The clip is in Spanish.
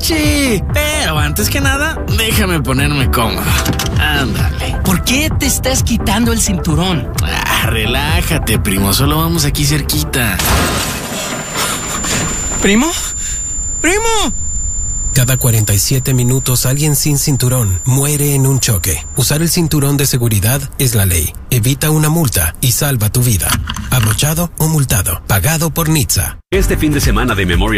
mariachi. Pero antes que nada, déjame ponerme cómodo. Ándale. ¿Por qué te estás quitando el cinturón? Relájate, primo. Solo vamos aquí cerquita. ¿Primo? ¡Primo! Cada 47 minutos alguien sin cinturón muere en un choque. Usar el cinturón de seguridad es la ley. Evita una multa y salva tu vida. Abrochado o multado. Pagado por NHTSA. Este fin de semana de Memorial